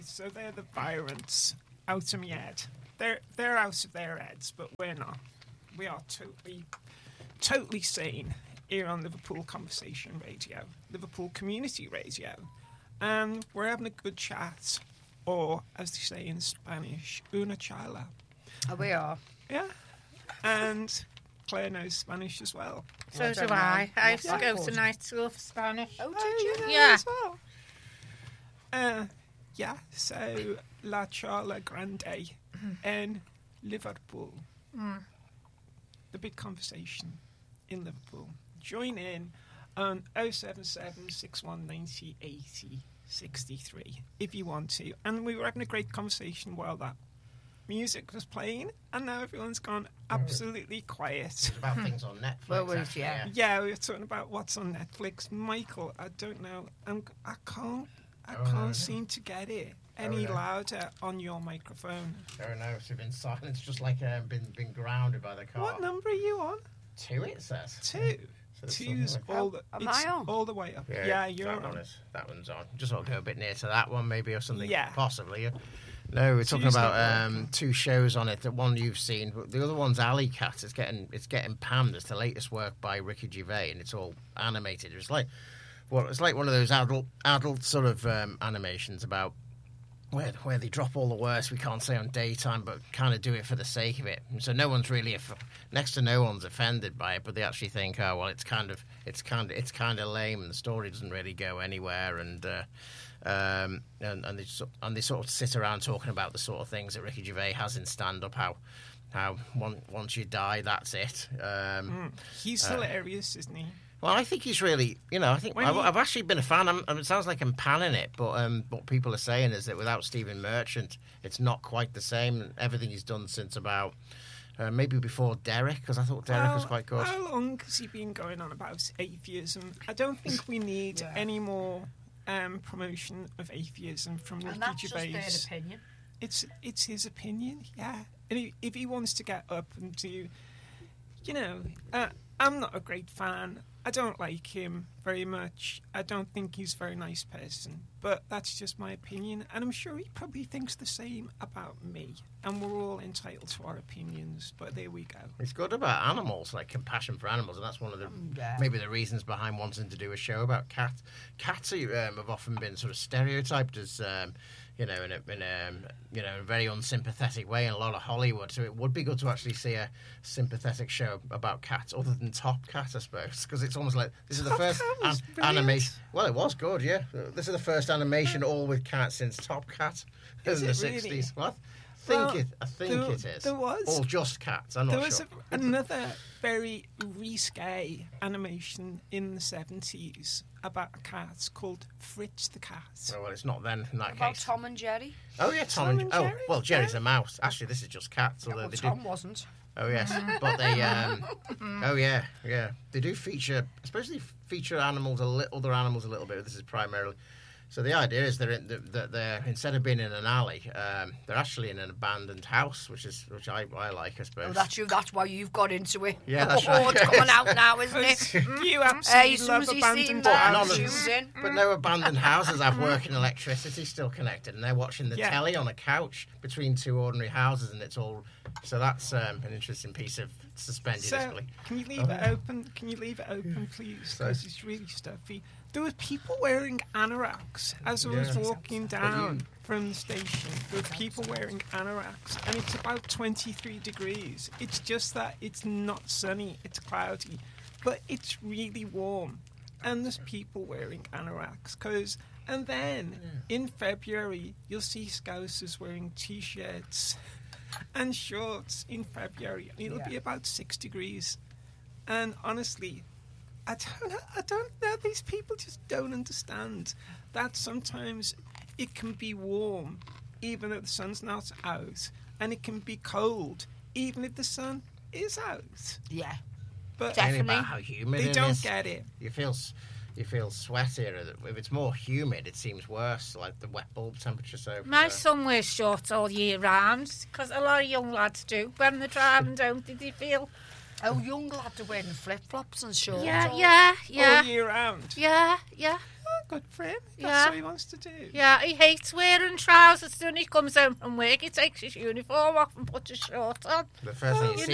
so they're the Byrons out of my head. They're out of their heads, but we're not. We are totally sane here on Liverpool Conversation Radio, Liverpool Community Radio. And we're having a good chat, or as they say in Spanish, una charla. Oh, we are. Yeah. And Claire knows Spanish as well. So do I. I used to go to night school for Spanish. Oh, did you? Yeah. As well. So La Charla Grande in Liverpool. The big conversation in Liverpool. Join in on 077 6190 80 63 if you want to. And we were having a great conversation while that music was playing, and now everyone's gone absolutely quiet. It's about things on Netflix. Well, actually, yeah. Yeah, we were talking about what's on Netflix. Michael, I don't know. I can't seem to get it any louder on your microphone. Oh no, it's been silent. It's just like been grounded by the car. What number are you on? 2, it says. 2. So it's Two's something all the. Am it's I on? all the way up. Yeah, you're on. That one's on. Just want to go a bit near to that one, maybe, or something. Yeah. Possibly. No, we're talking Two's about not working. 2 shows on it. The one you've seen, the other one's Alley Cat. It's getting panned. It's the latest work by Ricky Gervais, and it's all animated. It's like one of those adult sort of animations about where they drop all the words we can't say on daytime, but kind of do it for the sake of it. And so no one's really next to no one's offended by it, but they actually think, oh well, it's kind of lame, and the story doesn't really go anywhere, and they sort of sit around talking about the sort of things that Ricky Gervais has in stand up, how once you die, that's it. He's hilarious, isn't he? Well, I think he's really, I think I've actually been a fan. It sounds like I'm panning it, but what people are saying is that without Stephen Merchant, it's not quite the same. Everything he's done since about maybe before Derek, because I thought Derek was quite good. How long has he been going on about atheism? I don't think we need any more promotion of atheism from Ricky Gervais. That's just their opinion. It's his opinion, yeah. And if he wants to get up and do, I'm not a great fan. I don't like him very much. I don't think he's a very nice person. But that's just my opinion. And I'm sure he probably thinks the same about me. And we're all entitled to our opinions. But there we go. It's good about animals, like compassion for animals. And that's one of the maybe the reasons behind wanting to do a show about cats. Cats have often been sort of stereotyped as... in a very unsympathetic way in a lot of Hollywood. So it would be good to actually see a sympathetic show about cats, other than Top Cat, I suppose, because it's almost like this is the first animation. Well, it was good, yeah. This is the first animation all with cats since Top Cat in the 60s. What? I think it is. There was. Or just cats, I'm not sure. There was another very risque animation in the 70s about a cat called Fritz the Cat. Oh, well, it's not then in that About case. Tom and Jerry? Oh, yeah, Tom and Jerry. Oh, well, Jerry's a mouse. Actually, this is just cats. Well, Tom wasn't. Oh, yes. But they... oh, yeah. They do feature... I suppose they feature other animals a little bit. This is primarily... So the idea is they're instead of being in an alley, they're actually in an abandoned house, which I like, I suppose. Oh, that's why you've got into it. Yeah, that's right. It's coming out now, isn't it? You absolutely love Susie abandoned seen that. houses. But no abandoned houses have working electricity still connected, and they're watching the telly on a couch between 2 ordinary houses, and it's all... So that's an interesting piece of suspended disbelief. Can you leave it open? Can you leave it open, please? Because it's really stuffy. There were people wearing anoraks as I was walking down from the station. There were people wearing anoraks, and it's about 23 degrees. It's just that it's not sunny, it's cloudy, but it's really warm. And there's people wearing anoraks. And then in February, you'll see Scousers wearing T-shirts and shorts in February, and it'll be about 6 degrees. And honestly, I don't know. These people just don't understand that sometimes it can be warm, even if the sun's not out, and it can be cold, even if the sun is out. Yeah, but definitely. About how humid they it don't is. get it. You feel sweatier. If it's more humid, it seems worse, like the wet bulb temperature. So My son wears shorts all year round, because a lot of young lads do. When they're driving, don't they feel... Oh, young lads are wearing flip-flops and shorts. Yeah. All year round. Yeah. good for him. That's Yeah. what he wants to do. Yeah, he hates wearing trousers. Soon he comes home from work, he takes his uniform off and puts his shorts on. The first thing you see